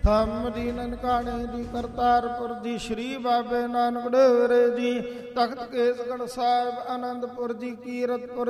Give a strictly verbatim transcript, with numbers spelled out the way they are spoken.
ਥੰਮ ਦੀ ਨਨਕਾਣੇ ਦੀ ਕਰਤਾਰਪੁਰ ਦੀ ਸ਼੍ਰੀ ਬਾਬੇ ਨਾਨਕ ਡੇਰੇ ਦੀ ਤਖਤ ਕੇਸਗੜ੍ਹ ਸਾਹਿਬ ਆਨੰਦਪੁਰ ਦੀ ਕੀਰਤਪੁਰ